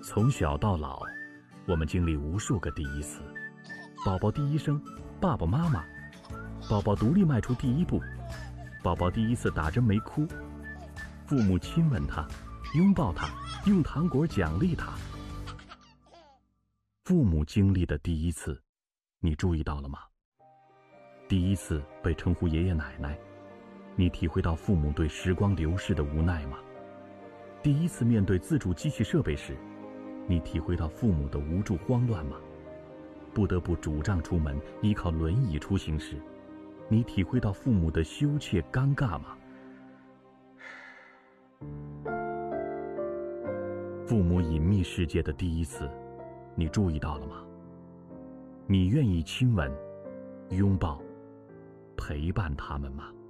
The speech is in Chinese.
从小到老，我们经历无数个第一次。宝宝第一声，爸爸妈妈；宝宝独立迈出第一步；宝宝第一次打针没哭；父母亲吻他，拥抱他，用糖果奖励他。父母经历的第一次，你注意到了吗？第一次被称呼爷爷奶奶，你体会到父母对时光流逝的无奈吗？第一次面对自主机器设备时，你体会到父母的无助慌乱吗？不得不拄杖出门，依靠轮椅出行时，你体会到父母的羞怯尴尬吗？父母隐秘世界的第一次，你注意到了吗？你愿意亲吻、拥抱、陪伴他们吗？